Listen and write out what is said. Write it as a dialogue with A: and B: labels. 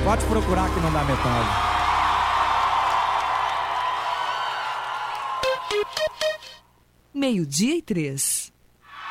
A: Pode procurar que não dá metade.
B: Meio-dia e 3.